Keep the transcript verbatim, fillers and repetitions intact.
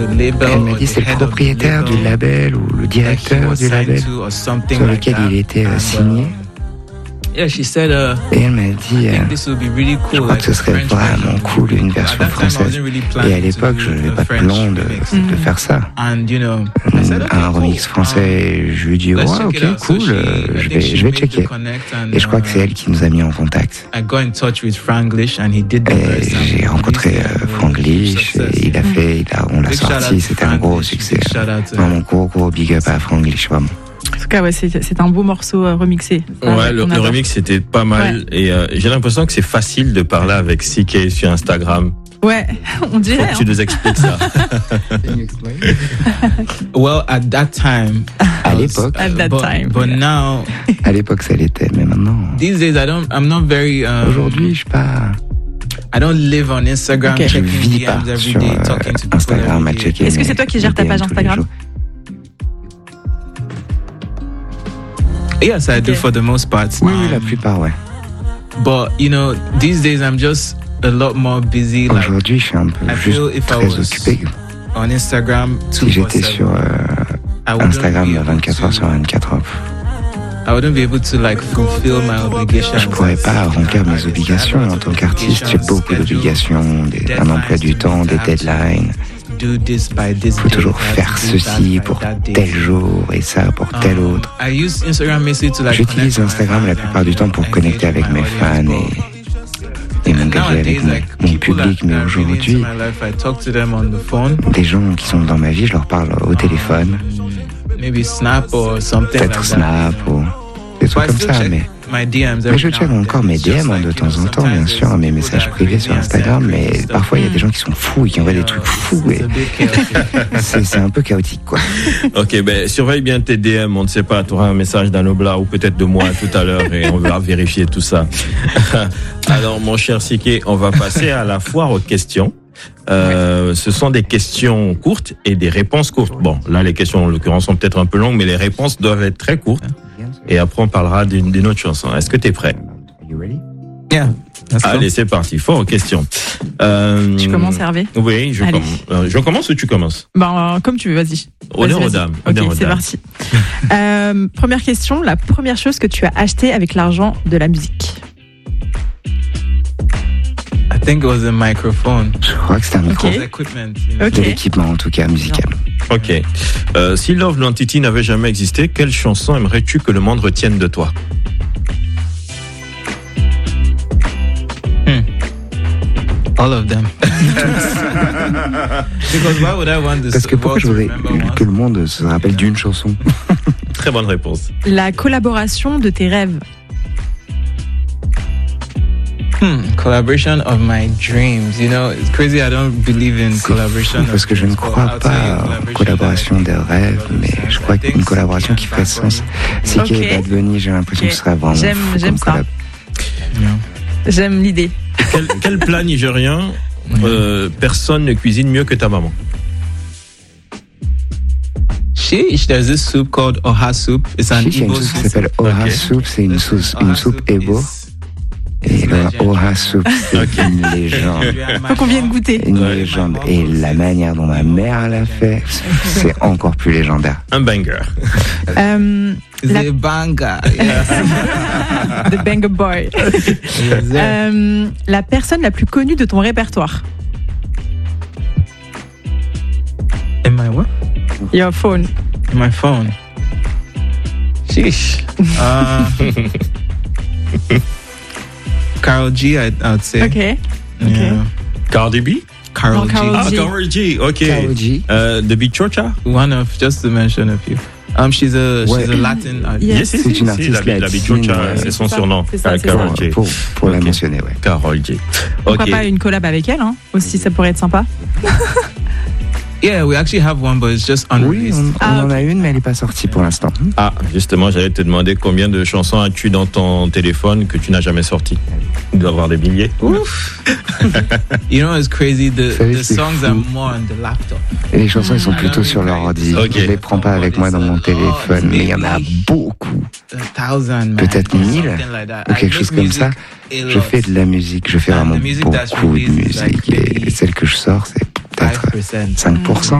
Elle m'a dit c'est le propriétaire du label ou le directeur du label sur lequel il était euh, signé. Yeah, she said, uh, et elle m'a dit, euh, really cool, je crois que ce serait vraiment cool une version française. Et à l'époque, je n'avais pas de plan de, de faire ça. And, you know, said, okay, un remix français, je lui ai dit, ouais, ok, cool, so she, je vais, je vais checker. And, et je crois que c'est elle qui nous a mis en contact. I got in touch with Franglish and he did the et j'ai rencontré euh, Franglish, et il a fait, il a, on l'a sorti, c'était un gros succès. Vraiment, gros, gros big up à Franglish, vraiment. En tout cas, ouais, c'est, c'est un beau morceau euh, remixé. Ouais, ouais le, le remix c'était pas mal. Ouais. Et euh, j'ai l'impression que c'est facile de parler avec C K sur Instagram. Ouais, on dirait. Faut que tu nous expliques ça. Well, at that time. À l'époque. At that but, time. But now. À l'époque, ça l'était, mais maintenant. These days, I don't. I'm not very. Um, Aujourd'hui, je suis pas. I don't live on Instagram. Okay. Je checking vis D Ms pas every sur day, talking to Instagram à checker. Est-ce que c'est toi qui gères ta page Instagram? Yes, I okay. do for the most part. Oui, oui, la plupart, ouais. But, you know, these days I'm just a lot more busy. Aujourd'hui, je suis un peu juste très occupé. On Instagram, si j'étais sur euh, Instagram vingt-quatre heures sur vingt-quatre heures, I wouldn't be able to like fulfill my obligations. Je pourrais pas remplir mes obligations en tant qu'artiste. J'ai beaucoup d'obligations, des, un emploi du temps, des deadlines. Il faut toujours faire ceci pour tel jour et ça pour tel autre. J'utilise Instagram la plupart du temps pour connecter avec mes fans et, et m'engager avec mon, mon public. Mais aujourd'hui, des gens qui sont dans ma vie, je leur parle au téléphone. Peut-être Snap ou des trucs comme ça, mais... Mais je check encore mes D M hein, de temps en temps, bien sûr, mes messages privés sur Instagram, mais parfois il y a des gens qui sont fous et qui envoient des trucs fous et c'est, c'est un peu chaotique, quoi. Ok, ben surveille bien tes D M, on ne sait pas, tu auras un message d'Anobla ou peut-être de moi tout à l'heure et on va vérifier tout ça. Alors mon cher Siké, on va passer à la foire aux questions. Euh, ce sont des questions courtes et des réponses courtes. Bon, là les questions en l'occurrence sont peut-être un peu longues, mais les réponses doivent être très courtes. Et après on parlera d'une, d'une autre chanson. Est-ce que tu es prêt? Yeah. Allez, c'est parti. Foire aux questions. Euh, tu commences, Hervé? Oui, je commence. Euh, je commence ou tu commences? Ben, comme tu veux, vas-y. Honneur aux dames. Ok, c'est parti. euh, première question, la première chose que tu as acheté avec l'argent de la musique? I think it was a microphone. Je crois que c'était un micro. Okay. Equipment, you know. Okay. De l'équipement, en tout cas, musical. Ok. Euh, si Love l'Entity n'avait jamais existé, quelle chanson aimerais-tu que le monde retienne de toi? Hmm. All of them. Because why would I want this? Parce que pourquoi je voudrais que le monde se rappelle d'une chanson? Très bonne réponse. La collaboration de tes rêves. Hmm, collaboration of my dreams. You know, it's crazy. I don't believe in c'est collaboration. Fou parce que je ne crois pas en collaboration des rêves, mais je crois qu'une collaboration qui ferait sens. Si okay. qu'il y a Bad Bunny, j'ai l'impression okay. que ce serait vraiment j'aime, fou j'aime ça. Collab. J'aime l'idée. Quel, quel plat nigérien euh, personne ne cuisine mieux que ta maman? Sheesh, there's this soup called Oha soup. It's an Chiche, Igbo soup soup. qui s'appelle Oha okay. soup. C'est une, sauce, une soupe Igbo. Et le Oha soup, c'est okay. une légende. Faut qu'on vienne goûter. Une légende. Et la manière dont ma mère l'a fait, c'est encore plus légendaire. Un banger. Euh, la... The banger. Yes. The banger boy. Yes, euh, la personne la plus connue de ton répertoire. In my what? Your phone. My phone. Sheesh. Uh, Karol G, I, I would say. Okay. Yeah. Okay. Cardi B? Karol G. Karol Ah, G. Karol G. Okay. Karol G. Uh, the Big Chocha? One of, just to mention a few. Um, she's a ouais. she's a Latin artist. Yes. Yes, c'est, c'est une c'est, artiste la, la Big Chocha, euh, c'est son c'est surnom. c'est ça, c'est Karol ça. G. Pour, pour okay. la mentionner, ouais. Karol G. Pourquoi okay. pas une collab avec elle, hein? Aussi, ça pourrait être sympa. Yeah, we actually have one, but it's just unreleased. Oui, on, ah, on en okay. a une, mais elle n'est pas sortie pour l'instant. Ah, justement, j'allais te demander combien de chansons as-tu dans ton téléphone que tu n'as jamais sorties? Il doit y avoir des milliers. Oof. You know, it's crazy. The, savez, the songs fou. are more on the laptop. Et les chansons, elles sont plutôt sur leur ordi. Okay. Je les prends pas avec moi dans mon téléphone, mais il y en a beaucoup. Peut-être mille, ou quelque chose comme ça. Je fais de la musique, je fais vraiment beaucoup de musique. Et celle que je sors, c'est peut-être cinq pour cent.